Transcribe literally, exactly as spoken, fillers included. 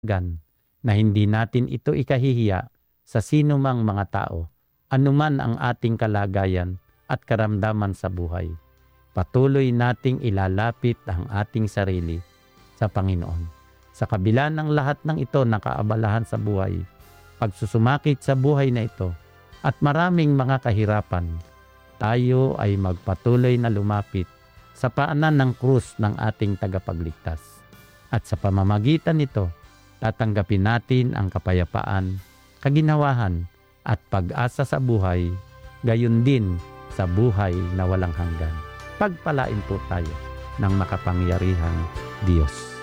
gan na hindi natin ito ikahihiya sa sino mang mga tao, anuman ang ating kalagayan at karamdaman sa buhay. Patuloy nating ilalapit ang ating sarili sa Panginoon. Sa kabila ng lahat ng ito na kaabalahan sa buhay, pagsusumakit sa buhay na ito at maraming mga kahirapan, tayo ay magpatuloy na lumapit sa paanan ng krus ng ating tagapagligtas. At sa pamamagitan nito, tatanggapin natin ang kapayapaan, kaginawahan at pag-asa sa buhay, gayon din sa buhay na walang hanggan. Pagpalain po tayo ng makapangyarihang Diyos.